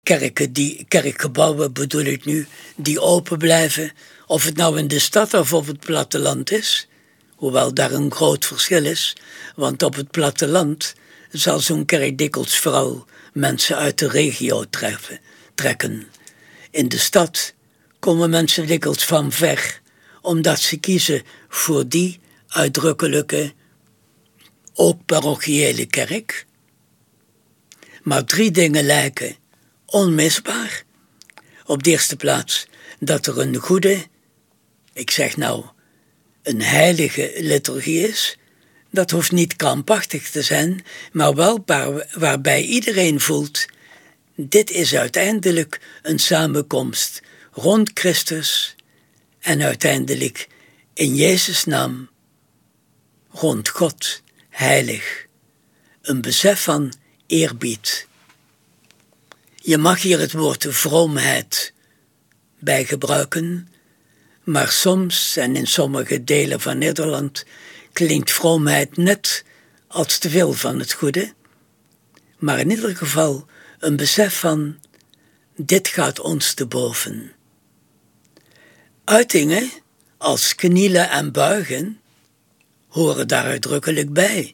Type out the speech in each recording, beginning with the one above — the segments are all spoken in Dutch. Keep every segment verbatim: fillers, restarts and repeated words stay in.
kerken, die, kerkgebouwen bedoel ik nu, die open blijven, of het nou in de stad of op het platteland is, hoewel daar een groot verschil is, want op het platteland zal zo'n kerk dikwijls vooral mensen uit de regio treffen, trekken. In de stad komen mensen dikwijls van ver, omdat ze kiezen voor die uitdrukkelijke, ook parochiële kerk. Maar drie dingen lijken onmisbaar. Op de eerste plaats dat er een goede, ik zeg nou, een heilige liturgie is. Dat hoeft niet krampachtig te zijn, maar wel waar, waarbij iedereen voelt, dit is uiteindelijk een samenkomst rond Christus en uiteindelijk in Jezus' naam rond God, heilig. Een besef van eerbied. Je mag hier het woord vroomheid bij gebruiken, maar soms en in sommige delen van Nederland klinkt vroomheid net als te veel van het goede, maar in ieder geval een besef van dit gaat ons te boven. Uitingen als knielen en buigen horen daar uitdrukkelijk bij.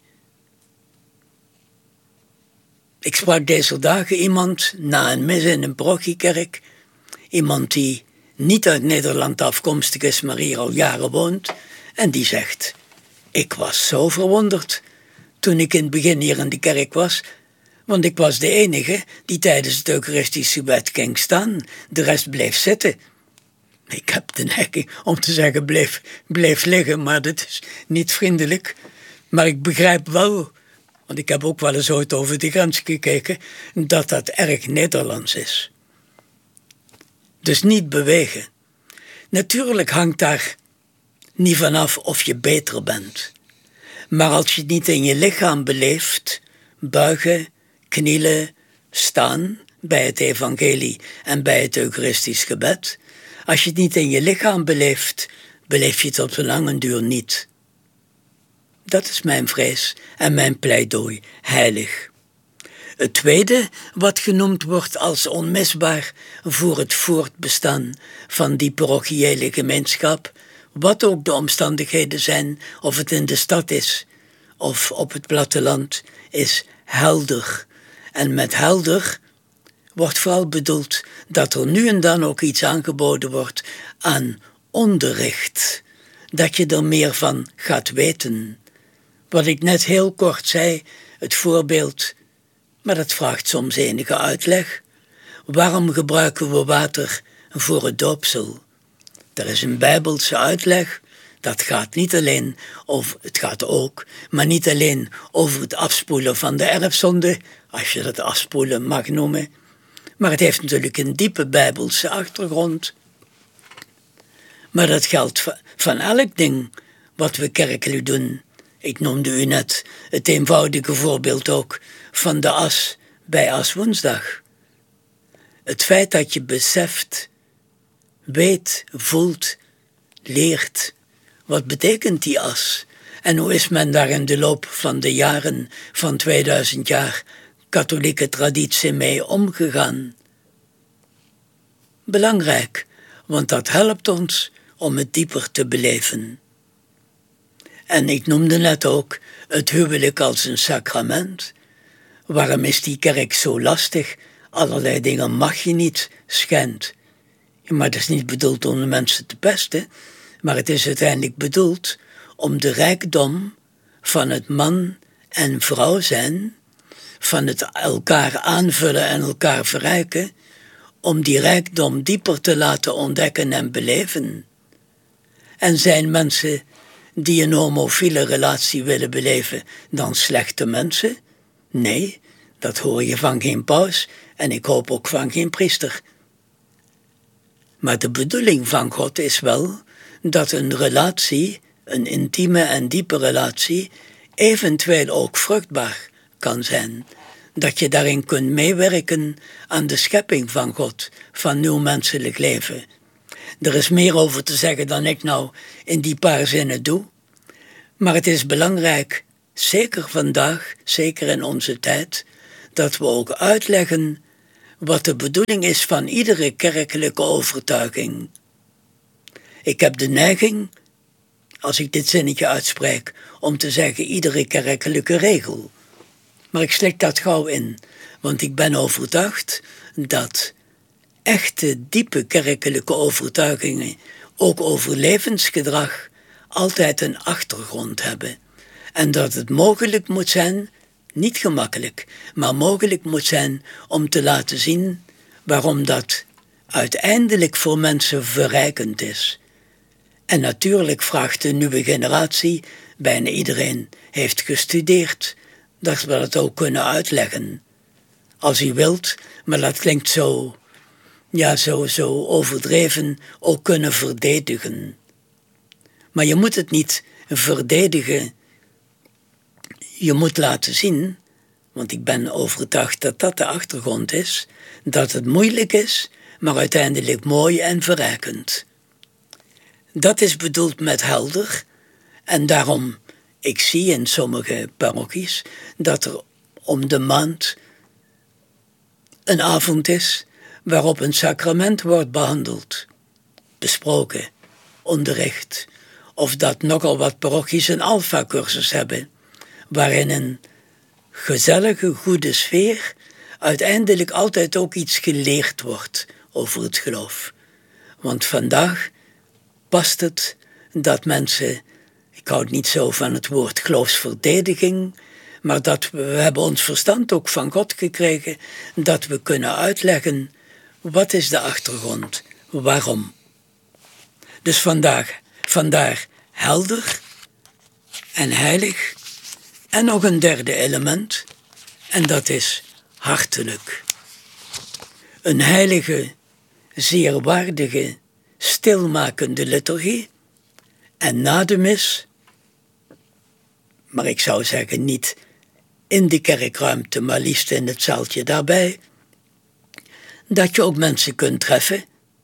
Ik sprak deze dagen iemand na een mis in een parochiekerk, iemand die niet uit Nederland afkomstig is, maar hier al jaren woont, en die zegt, ik was zo verwonderd toen ik in het begin hier in de kerk was, want ik was de enige die tijdens het Eucharistische gebed ging staan, de rest bleef zitten. Ik heb de neiging om te zeggen, bleef, bleef liggen, maar dat is niet vriendelijk. Maar ik begrijp wel, want ik heb ook wel eens ooit over de grens gekeken, dat dat erg Nederlands is. Dus niet bewegen. Natuurlijk hangt daar niet vanaf of je beter bent. Maar als je het niet in je lichaam beleeft, buigen, knielen, staan bij het evangelie en bij het Eucharistisch gebed, als je het niet in je lichaam beleeft, beleef je het op de lange duur niet. Dat is mijn vrees en mijn pleidooi, heilig. Het tweede wat genoemd wordt als onmisbaar voor het voortbestaan van die parochiële gemeenschap, wat ook de omstandigheden zijn, of het in de stad is of op het platteland, is helder. En met helder wordt vooral bedoeld dat er nu en dan ook iets aangeboden wordt aan onderricht, dat je er meer van gaat weten. Wat ik net heel kort zei, het voorbeeld, maar dat vraagt soms enige uitleg. Waarom gebruiken we water voor het doopsel? Er is een Bijbelse uitleg. Dat gaat niet alleen over, het gaat ook, maar niet alleen over het afspoelen van de erfzonde, als je dat afspoelen mag noemen. Maar het heeft natuurlijk een diepe Bijbelse achtergrond. Maar dat geldt van elk ding wat we kerkelijk doen. Ik noemde u net het eenvoudige voorbeeld ook van de as bij Aswoensdag. Het feit dat je beseft, weet, voelt, leert, wat betekent die as? En hoe is men daar in de loop van de jaren, van tweeduizend jaar, katholieke traditie mee omgegaan? Belangrijk, want dat helpt ons om het dieper te beleven. En ik noemde net ook het huwelijk als een sacrament. Waarom is die kerk zo lastig? Allerlei dingen mag je niet, schijnt. Maar het is niet bedoeld om de mensen te pesten, maar het is uiteindelijk bedoeld om de rijkdom van het man en vrouw zijn, van het elkaar aanvullen en elkaar verrijken, om die rijkdom dieper te laten ontdekken en beleven. En zijn mensen die een homofiele relatie willen beleven dan slechte mensen? Nee, dat hoor je van geen paus en ik hoop ook van geen priester. Maar de bedoeling van God is wel dat een relatie, een intieme en diepe relatie, eventueel ook vruchtbaar kan zijn. Dat je daarin kunt meewerken aan de schepping van God, van nieuw menselijk leven. Er is meer over te zeggen dan ik nou in die paar zinnen doe. Maar het is belangrijk, zeker vandaag, zeker in onze tijd, dat we ook uitleggen wat de bedoeling is van iedere kerkelijke overtuiging. Ik heb de neiging, als ik dit zinnetje uitspreek, om te zeggen iedere kerkelijke regel. Maar ik slik dat gauw in, want ik ben overtuigd dat echte, diepe kerkelijke overtuigingen, ook over levensgedrag, altijd een achtergrond hebben. En dat het mogelijk moet zijn, niet gemakkelijk, maar mogelijk moet zijn om te laten zien waarom dat uiteindelijk voor mensen verrijkend is. En natuurlijk vraagt de nieuwe generatie, bijna iedereen heeft gestudeerd, dat we dat ook kunnen uitleggen. Als u wilt, maar dat klinkt zo, ja, zo, zo overdreven, ook kunnen verdedigen. Maar je moet het niet verdedigen. Je moet laten zien, want ik ben overtuigd dat dat de achtergrond is, dat het moeilijk is, maar uiteindelijk mooi en verrijkend. Dat is bedoeld met helder en daarom, ik zie in sommige parochies dat er om de maand een avond is waarop een sacrament wordt behandeld, besproken, onderricht, of dat nogal wat parochies een alfa-cursus hebben, waarin een gezellige, goede sfeer uiteindelijk altijd ook iets geleerd wordt over het geloof. Want vandaag past het dat mensen, ik houd niet zo van het woord geloofsverdediging, maar dat we, we hebben ons verstand ook van God gekregen, dat we kunnen uitleggen wat is de achtergrond, waarom. Dus vandaag, vandaar helder en heilig en nog een derde element en dat is hartelijk. Een heilige, zeer waardige, stilmakende liturgie en na de mis, maar ik zou zeggen niet in de kerkruimte, maar liefst in het zaaltje daarbij, dat je ook mensen kunt treffen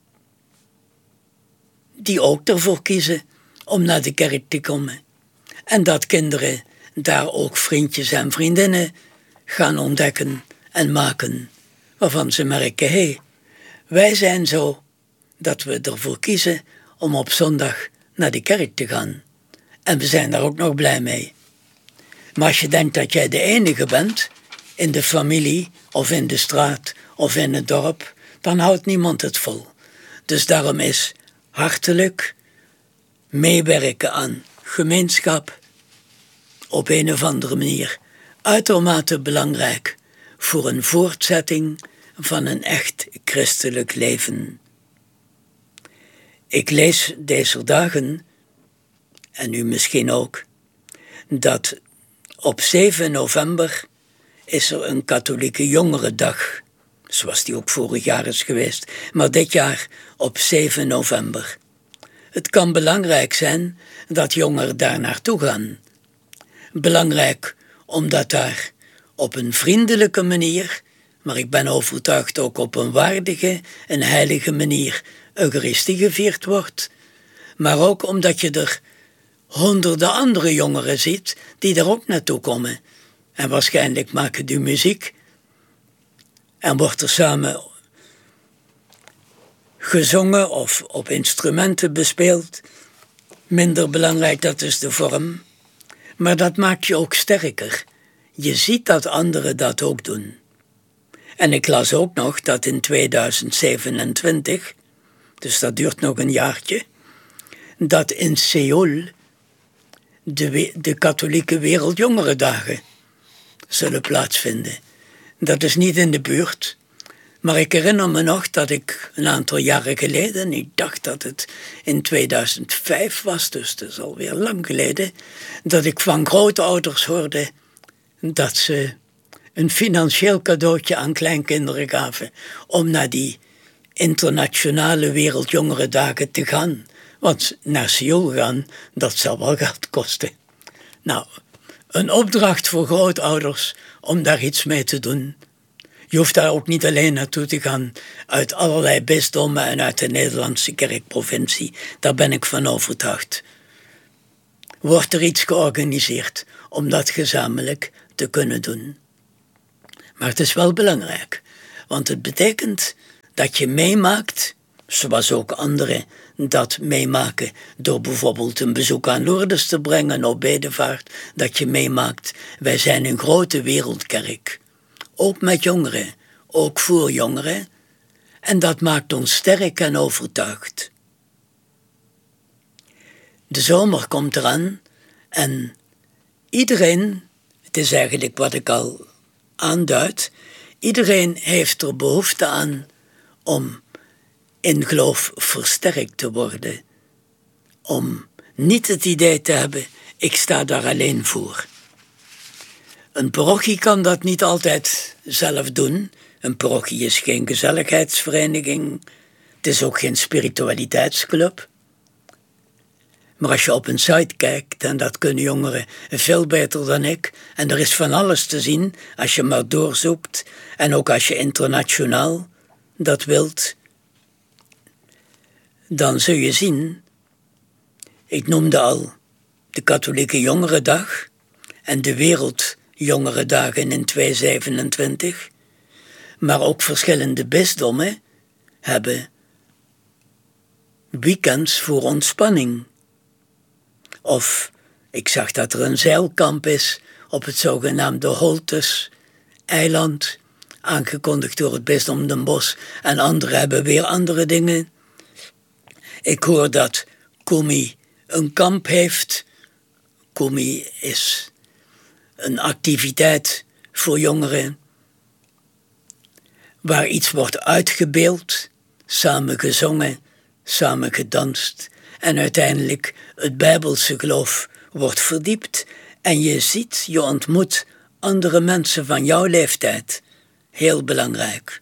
die ook ervoor kiezen om naar de kerk te komen. En dat kinderen daar ook vriendjes en vriendinnen gaan ontdekken en maken, waarvan ze merken, hé, hey, wij zijn zo dat we ervoor kiezen om op zondag naar de kerk te gaan. En we zijn daar ook nog blij mee. Maar als je denkt dat jij de enige bent in de familie of in de straat of in het dorp, dan houdt niemand het vol. Dus daarom is hartelijk meewerken aan gemeenschap op een of andere manier uitermate belangrijk voor een voortzetting van een echt christelijk leven. Ik lees deze dagen, en u misschien ook, dat op zeven november is er een katholieke jongerendag, zoals die ook vorig jaar is geweest, maar dit jaar op zeven november. Het kan belangrijk zijn dat jongeren daar naartoe gaan. Belangrijk omdat daar op een vriendelijke manier, maar ik ben overtuigd ook op een waardige en heilige manier, Eucharistie gevierd wordt. Maar ook omdat je er honderden andere jongeren ziet die er ook naartoe komen. En waarschijnlijk maken die muziek en wordt er samen gezongen of op instrumenten bespeeld. Minder belangrijk, dat is de vorm. Maar dat maakt je ook sterker. Je ziet dat anderen dat ook doen. En ik las ook nog dat in tweeduizend zevenentwintig, dus dat duurt nog een jaartje, dat in Seoul de, de katholieke Wereldjongerendagen zullen plaatsvinden. Dat is niet in de buurt, maar ik herinner me nog dat ik een aantal jaren geleden, ik dacht dat het in tweeduizend vijf was, dus dat is alweer lang geleden, dat ik van grootouders hoorde dat ze een financieel cadeautje aan kleinkinderen gaven om naar die internationale Wereldjongerendagen te gaan. Want naar Seoul gaan, dat zal wel geld kosten. Nou, een opdracht voor grootouders om daar iets mee te doen. Je hoeft daar ook niet alleen naartoe te gaan uit allerlei bisdommen en uit de Nederlandse kerkprovincie. Daar ben ik van overtuigd. Wordt er iets georganiseerd om dat gezamenlijk te kunnen doen. Maar het is wel belangrijk, Want het betekent dat je meemaakt, zoals ook anderen dat meemaken door bijvoorbeeld een bezoek aan Lourdes te brengen op bedevaart, dat je meemaakt, wij zijn een grote wereldkerk. Ook met jongeren, ook voor jongeren. En dat maakt ons sterk en overtuigd. De zomer komt eraan en iedereen, het is eigenlijk wat ik al aanduid, iedereen heeft er behoefte aan om in geloof versterkt te worden. Om niet het idee te hebben, ik sta daar alleen voor. Een parochie kan dat niet altijd zelf doen. Een parochie is geen gezelligheidsvereniging. Het is ook geen spiritualiteitsclub. Maar als je op een site kijkt, en dat kunnen jongeren veel beter dan ik, en er is van alles te zien als je maar doorzoekt, en ook als je internationaal dat wilt, dan zul je zien, ik noemde al de katholieke jongerendag en de wereldjongerendagen in tweeduizend zevenentwintig, maar ook verschillende bisdommen hebben weekends voor ontspanning. Of ik zag dat er een zeilkamp is op het zogenaamde Holtes-eiland, aangekondigd door het bisdom Den Bosch, en anderen hebben weer andere dingen. Ik hoor dat Kumi een kamp heeft. Kumi is een activiteit voor jongeren waar iets wordt uitgebeeld, samen gezongen, samen gedanst en uiteindelijk het Bijbelse geloof wordt verdiept en je ziet, je ontmoet andere mensen van jouw leeftijd. Heel belangrijk.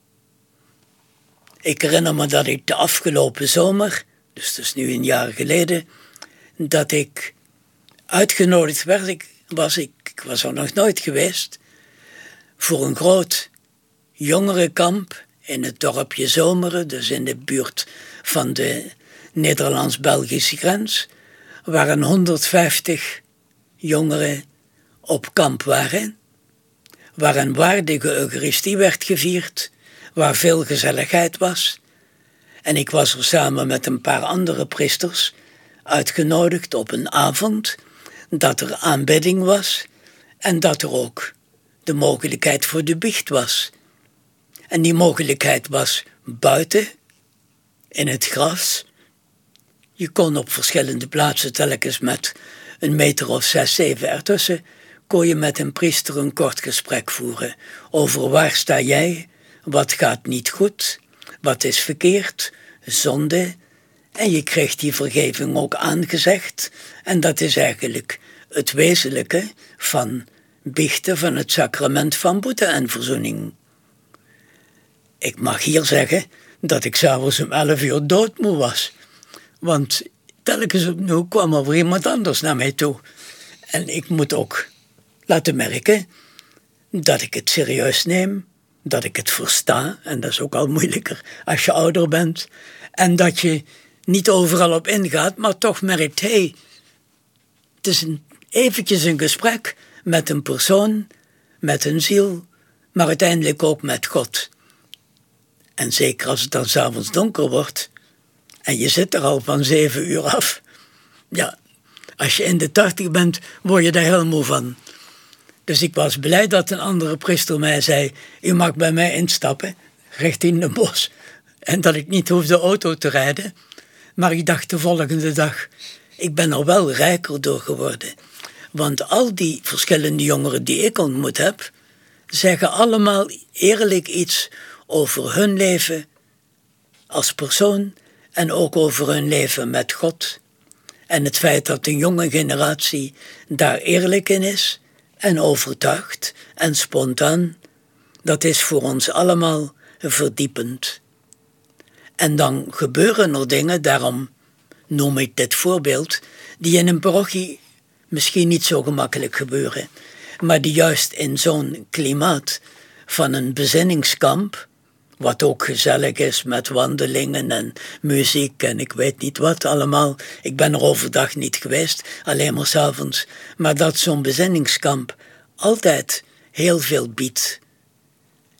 Ik herinner me dat ik de afgelopen zomer, dus dat is nu een jaar geleden, dat ik uitgenodigd werd, ik was, ik, ik was er nog nooit geweest, voor een groot jongerenkamp in het dorpje Zomeren, dus in de buurt van de Nederlands-Belgische grens, waar een honderdvijftig jongeren op kamp waren, waar een waardige Eucharistie werd gevierd, waar veel gezelligheid was. En ik was er samen met een paar andere priesters uitgenodigd op een avond dat er aanbidding was en dat er ook de mogelijkheid voor de biecht was. En die mogelijkheid was buiten, in het gras. Je kon op verschillende plaatsen telkens met een meter of zes, zeven ertussen, kon je met een priester een kort gesprek voeren over waar sta jij, wat gaat niet goed, wat is verkeerd, zonde. En je kreeg die vergeving ook aangezegd. En dat is eigenlijk het wezenlijke van biechten, van het sacrament van boete en verzoening. Ik mag hier zeggen dat ik 's avonds om elf uur doodmoe was. Want telkens opnieuw kwam er weer iemand anders naar mij toe. En ik moet ook laten merken dat ik het serieus neem, dat ik het versta, en dat is ook al moeilijker als je ouder bent, en dat je niet overal op ingaat, maar toch merkt, hé, hey, het is een, eventjes een gesprek met een persoon, met een ziel, maar uiteindelijk ook met God. En zeker als het dan 's avonds donker wordt en je zit er al van zeven uur af, ja, als je in de tachtig bent, word je daar heel moe van. Dus ik was blij dat een andere priester mij zei, u mag bij mij instappen, richting Den Bosch. En dat ik niet hoefde auto te rijden. Maar ik dacht de volgende dag, ik ben er wel rijker door geworden. Want al die verschillende jongeren die ik ontmoet heb, zeggen allemaal eerlijk iets over hun leven als persoon en ook over hun leven met God. En het feit dat de jonge generatie daar eerlijk in is en overtuigd en spontaan, dat is voor ons allemaal verdiepend. En dan gebeuren er dingen, daarom noem ik dit voorbeeld, die in een parochie misschien niet zo gemakkelijk gebeuren, maar die juist in zo'n klimaat van een bezinningskamp, wat ook gezellig is met wandelingen en muziek en ik weet niet wat allemaal. Ik ben er overdag niet geweest, alleen maar 's avonds. Maar dat zo'n bezinningskamp altijd heel veel biedt.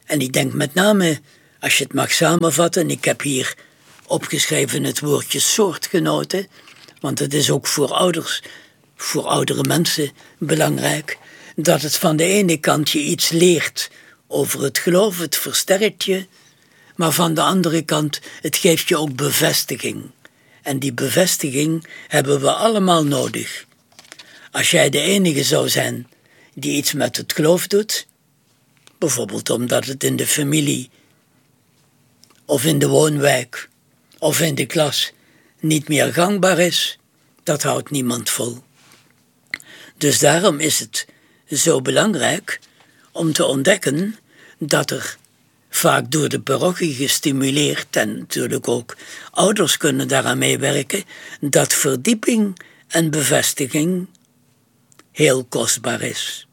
En ik denk met name, als je het mag samenvatten, ik heb hier opgeschreven het woordje soortgenoten, want het is ook voor ouders, voor oudere mensen belangrijk, dat het van de ene kant je iets leert over het geloof, het versterkt je, maar van de andere kant, het geeft je ook bevestiging. En die bevestiging hebben we allemaal nodig. Als jij de enige zou zijn die iets met het geloof doet, bijvoorbeeld omdat het in de familie of in de woonwijk of in de klas niet meer gangbaar is, dat houdt niemand vol. Dus daarom is het zo belangrijk om te ontdekken dat er vaak door de parochie gestimuleerd, en natuurlijk ook ouders kunnen daaraan meewerken, dat verdieping en bevestiging heel kostbaar is.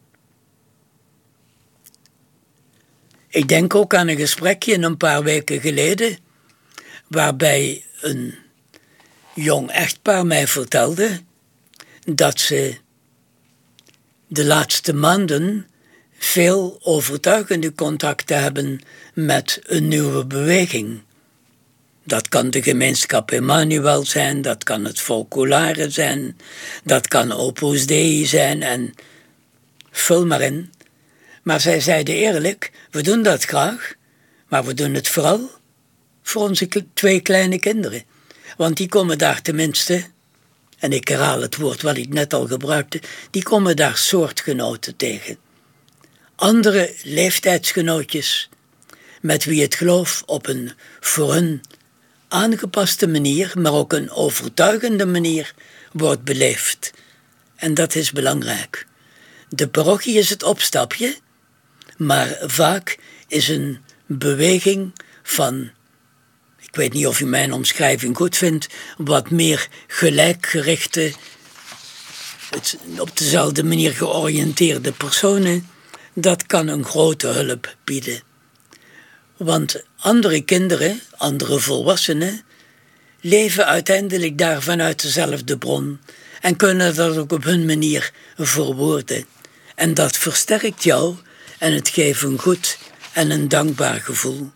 Ik denk ook aan een gesprekje een paar weken geleden, waarbij een jong echtpaar mij vertelde dat ze de laatste maanden veel overtuigende contacten hebben met een nieuwe beweging. Dat kan de gemeenschap Emmanuel zijn, dat kan het Focolare zijn, dat kan Opus Dei zijn en vul maar in. Maar zij zeiden eerlijk, we doen dat graag, maar we doen het vooral voor onze twee kleine kinderen. Want die komen daar tenminste, en ik herhaal het woord wat ik net al gebruikte, die komen daar soortgenoten tegen. Andere leeftijdsgenootjes met wie het geloof op een voor hun aangepaste manier, maar ook een overtuigende manier wordt beleefd. En dat is belangrijk. De parochie is het opstapje, maar vaak is een beweging van, ik weet niet of u mijn omschrijving goed vindt, wat meer gelijkgerichte, het op dezelfde manier georiënteerde personen, dat kan een grote hulp bieden. Want andere kinderen, andere volwassenen, leven uiteindelijk daar vanuit dezelfde bron en kunnen dat ook op hun manier verwoorden. En dat versterkt jou en het geeft een goed en een dankbaar gevoel.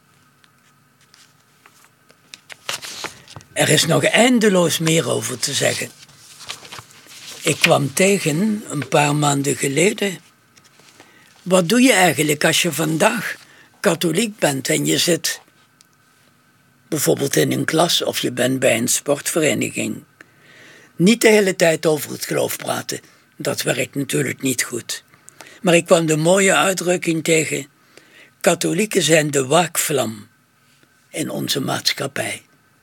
Er is nog eindeloos meer over te zeggen. Ik kwam tegen, een paar maanden geleden, wat doe je eigenlijk als je vandaag katholiek bent en je zit bijvoorbeeld in een klas of je bent bij een sportvereniging? Niet de hele tijd over het geloof praten, dat werkt natuurlijk niet goed. Maar ik kwam de mooie uitdrukking tegen, katholieken zijn de waakvlam in onze maatschappij.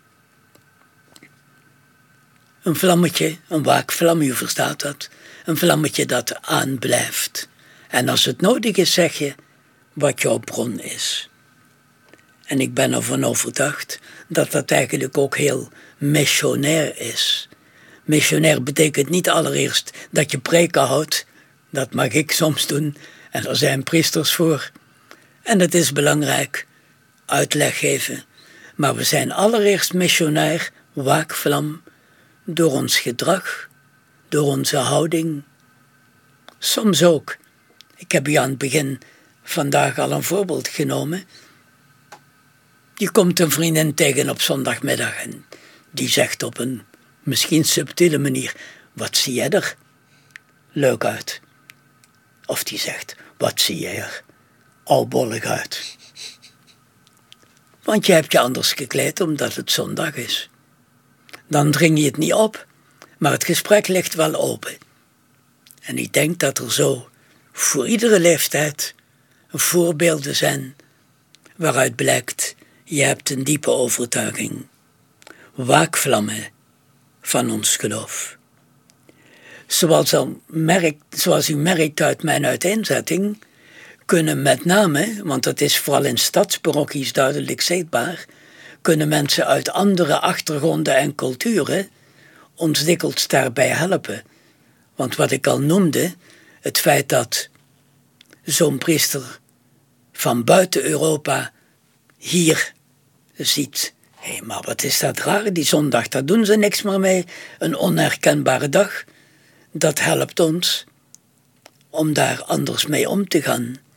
Een vlammetje, een waakvlam, u verstaat dat, een vlammetje dat aanblijft. En als het nodig is, zeg je wat jouw bron is. En ik ben ervan overtuigd dat dat eigenlijk ook heel missionair is. Missionair betekent niet allereerst dat je preken houdt. Dat mag ik soms doen en er zijn priesters voor. En het is belangrijk, uitleg geven. Maar we zijn allereerst missionair, waakvlam, door ons gedrag, door onze houding. Soms ook. Ik heb u aan het begin vandaag al een voorbeeld genomen. Je komt een vriendin tegen op zondagmiddag en die zegt op een misschien subtiele manier, wat zie jij er leuk uit? Of die zegt, wat zie jij er oudbollig uit? Want je hebt je anders gekleed omdat het zondag is. Dan dring je het niet op, maar het gesprek ligt wel open. En ik denk dat er zo voor iedere leeftijd voorbeelden zijn waaruit blijkt, je hebt een diepe overtuiging. Waakvlammen van ons geloof. Zoals, al merkt, zoals u merkt uit mijn uiteenzetting, kunnen met name, want dat is vooral in stadsparochies duidelijk zichtbaar, kunnen mensen uit andere achtergronden en culturen ons dikwijls daarbij helpen. Want wat ik al noemde, het feit dat zo'n priester van buiten Europa hier ziet, hé, hey, maar wat is dat raar, die zondag, daar doen ze niks meer mee, een onherkenbare dag, dat helpt ons om daar anders mee om te gaan.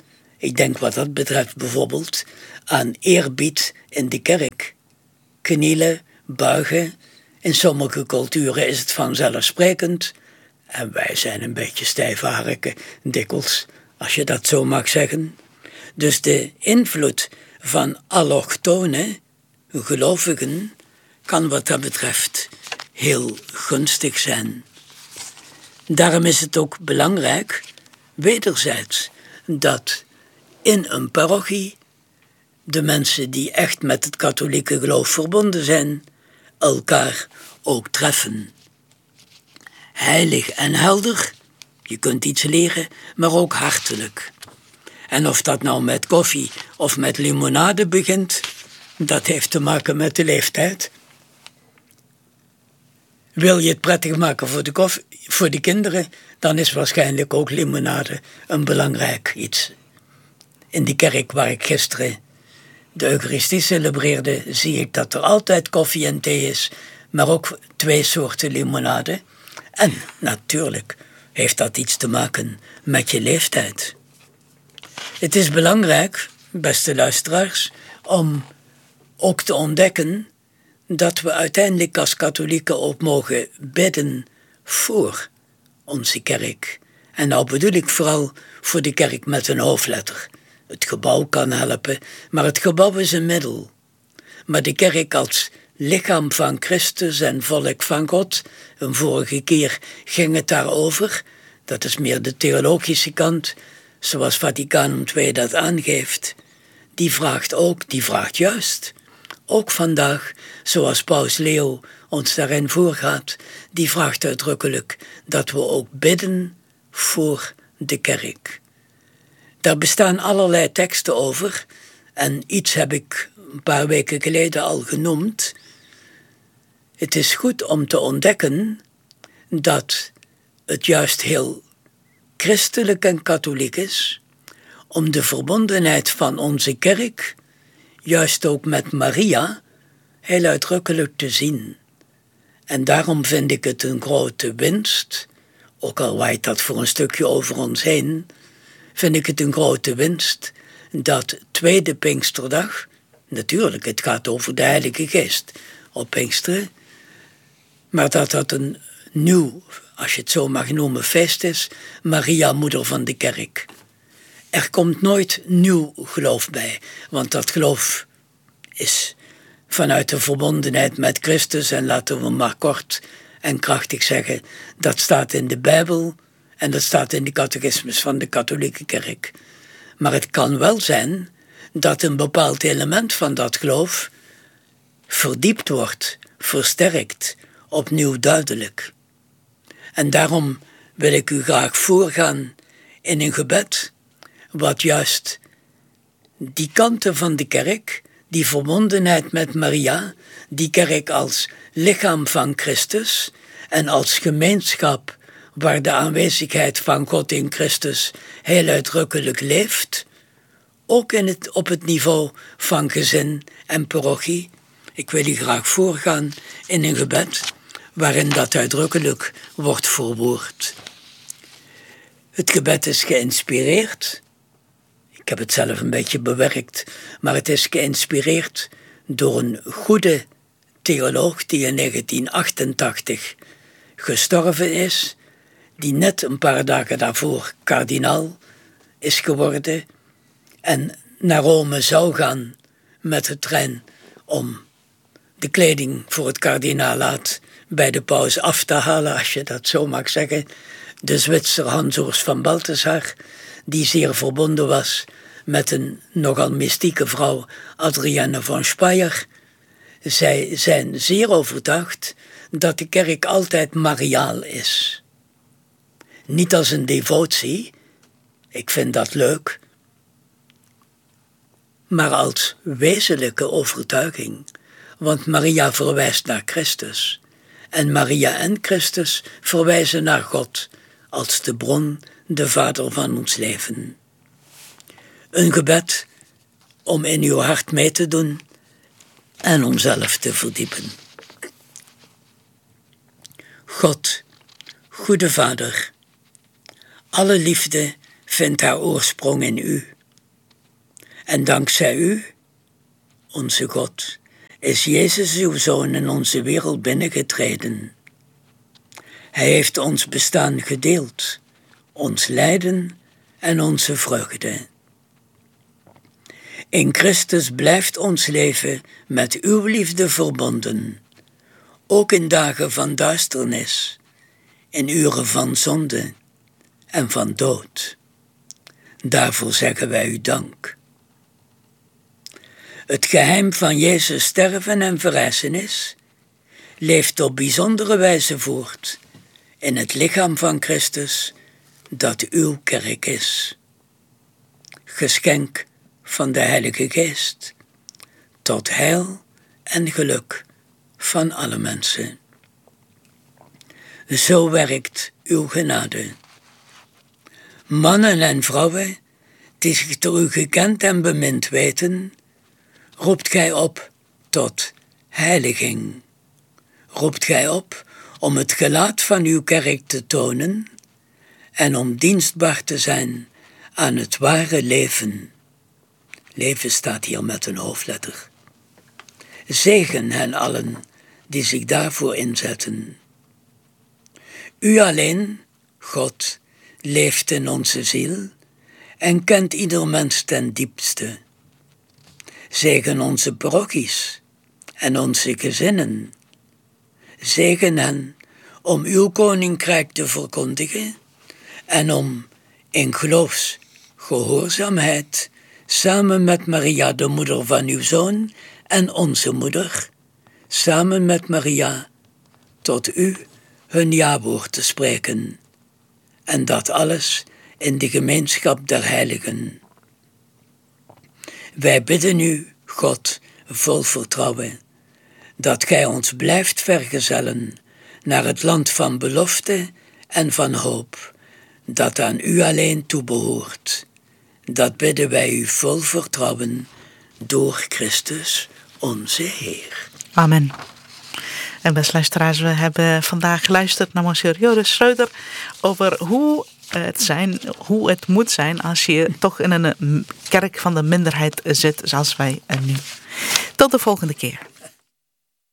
Ik denk wat dat betreft bijvoorbeeld aan eerbied in de kerk. Knielen, buigen. In sommige culturen is het vanzelfsprekend. En wij zijn een beetje stijfharigen, dikwijls, als je dat zo mag zeggen. Dus de invloed van allochtone gelovigen kan wat dat betreft heel gunstig zijn. Daarom is het ook belangrijk, wederzijds, dat in een parochie de mensen die echt met het katholieke geloof verbonden zijn, elkaar ook treffen. Heilig en helder, je kunt iets leren, maar ook hartelijk. En of dat nou met koffie of met limonade begint, dat heeft te maken met de leeftijd. Wil je het prettig maken voor de, koffie, voor de kinderen, dan is waarschijnlijk ook limonade een belangrijk iets. In de kerk waar ik gisteren de Eucharistie celebreerde, zie ik dat er altijd koffie en thee is, maar ook twee soorten limonade. En natuurlijk heeft dat iets te maken met je leeftijd. Het is belangrijk, beste luisteraars, om ook te ontdekken dat we uiteindelijk als katholieken ook mogen bidden voor onze kerk. En nou bedoel ik vooral voor de kerk met een hoofdletter. Het gebouw kan helpen, maar het gebouw is een middel. Maar de kerk als lichaam van Christus en volk van God, een vorige keer ging het daarover, dat is meer de theologische kant, zoals Vaticanum twee dat aangeeft, die vraagt ook, die vraagt juist, ook vandaag, zoals Paus Leo ons daarin voorgaat, die vraagt uitdrukkelijk dat we ook bidden voor de kerk. Daar bestaan allerlei teksten over en iets heb ik een paar weken geleden al genoemd. Het is goed om te ontdekken dat het juist heel christelijk en katholiek is om de verbondenheid van onze kerk juist ook met Maria heel uitdrukkelijk te zien. En daarom vind ik het een grote winst, ook al waait dat voor een stukje over ons heen, vind ik het een grote winst dat tweede Pinksterdag, natuurlijk het gaat over de Heilige Geest op Pinksteren, maar dat dat een nieuw, als je het zo mag noemen, feest is, Maria, moeder van de kerk. Er komt nooit nieuw geloof bij, want dat geloof is vanuit de verbondenheid met Christus, en laten we maar kort en krachtig zeggen, dat staat in de Bijbel en dat staat in de catechismus van de katholieke kerk. Maar het kan wel zijn dat een bepaald element van dat geloof verdiept wordt, versterkt, opnieuw duidelijk. En daarom wil ik u graag voorgaan in een gebed, wat juist die kanten van de kerk, die verbondenheid met Maria, die kerk als lichaam van Christus en als gemeenschap waar de aanwezigheid van God in Christus heel uitdrukkelijk leeft, ook in het, op het niveau van gezin en parochie. Ik wil u graag voorgaan in een gebed waarin dat uitdrukkelijk wordt verwoord. Het gebed is geïnspireerd. Ik heb het zelf een beetje bewerkt, maar het is geïnspireerd door een goede theoloog die in negentien achtentachtig gestorven is, die net een paar dagen daarvoor kardinaal is geworden en naar Rome zou gaan met de trein om de kleding voor het kardinaalaat bij de paus af te halen, als je dat zo mag zeggen. De Zwitser Hans Urs van Balthasar, die zeer verbonden was met een nogal mystieke vrouw, Adrienne van Speyer. Zij zijn zeer overtuigd dat de kerk altijd mariaal is. Niet als een devotie, ik vind dat leuk, maar als wezenlijke overtuiging. Want Maria verwijst naar Christus. En Maria en Christus verwijzen naar God als de bron, de vader van ons leven. Een gebed om in uw hart mee te doen en om zelf te verdiepen. God, goede Vader, alle liefde vindt haar oorsprong in u. En dankzij u, onze God, is Jezus uw Zoon in onze wereld binnengetreden. Hij heeft ons bestaan gedeeld, ons lijden en onze vreugde. In Christus blijft ons leven met uw liefde verbonden, ook in dagen van duisternis, in uren van zonde en van dood. Daarvoor zeggen wij u dank. Het geheim van Jezus sterven en verrijzenis leeft op bijzondere wijze voort in het lichaam van Christus dat uw kerk is. Geschenk van de Heilige Geest, tot heil en geluk van alle mensen. Zo werkt uw genade. Mannen en vrouwen die zich door u gekend en bemind weten, roept gij op tot heiliging. Roept gij op om het gelaat van uw kerk te tonen en om dienstbaar te zijn aan het ware leven. Leven staat hier met een hoofdletter. Zegen hen allen die zich daarvoor inzetten. U alleen, God, leeft in onze ziel en kent ieder mens ten diepste. Zegen onze parochies en onze gezinnen. Zegen hen om uw koninkrijk te verkondigen en om in geloofsgehoorzaamheid samen met Maria, de moeder van uw Zoon, en onze moeder, samen met Maria, tot u hun jawoord te spreken. En dat alles in de gemeenschap der heiligen. Wij bidden u, God, vol vertrouwen, dat gij ons blijft vergezellen naar het land van belofte en van hoop, dat aan u alleen toebehoort. Dat bidden wij u vol vertrouwen door Christus onze Heer. Amen. En beste luisteraars, we hebben vandaag geluisterd naar monsieur Joris Schreuder over hoe het, zijn, hoe het moet zijn als je toch in een kerk van de minderheid zit zoals wij nu. Tot de volgende keer.